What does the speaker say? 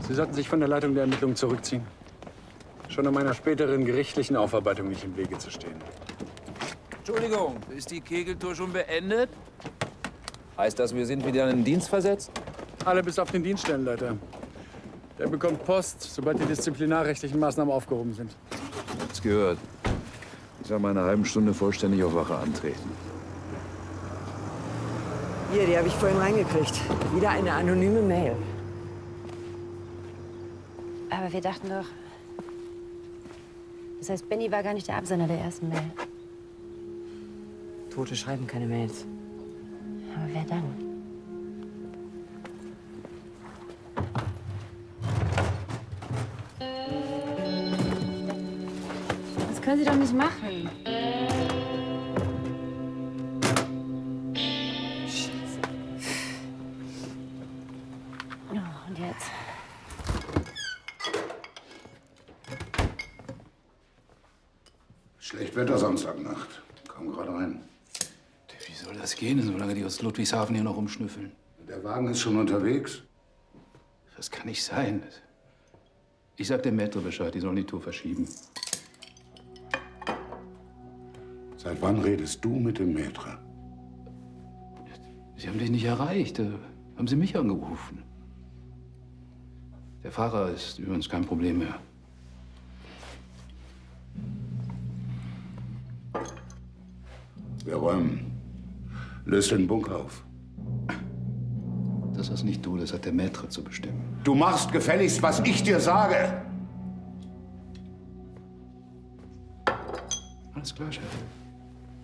Sie sollten sich von der Leitung der Ermittlungen zurückziehen. Schon um einer späteren gerichtlichen Aufarbeitung nicht im Wege zu stehen. Entschuldigung, ist die Kegeltour schon beendet? Heißt das, wir sind wieder in den Dienst versetzt? Alle bis auf den Dienststellenleiter. Der bekommt Post, sobald die disziplinarrechtlichen Maßnahmen aufgehoben sind. Hab's gehört. Ich soll mal in einer halben Stunde vollständig auf Wache antreten. Hier, die habe ich vorhin reingekriegt. Wieder eine anonyme Mail. Aber wir dachten doch... Das heißt, Benny war gar nicht der Absender der ersten Mail. Tote schreiben keine Mails. Aber wer dann? Das können Sie doch nicht machen. Scheiße. Oh, und jetzt? Schlecht Wetter Samstagnacht. Komm gerade rein. Wie soll das gehen, solange die aus Ludwigshafen hier noch rumschnüffeln? Der Wagen ist schon unterwegs. Das kann nicht sein. Ich sag dem Maître Bescheid, die sollen die Tour verschieben. Seit wann redest du mit dem Maître? Sie haben dich nicht erreicht. Haben Sie mich angerufen? Der Fahrer ist übrigens kein Problem mehr. Wir räumen. Löst den Bunker auf. Das ist nicht du, das hat der Maître zu bestimmen. Du machst gefälligst, was ich dir sage. Alles klar, Chef.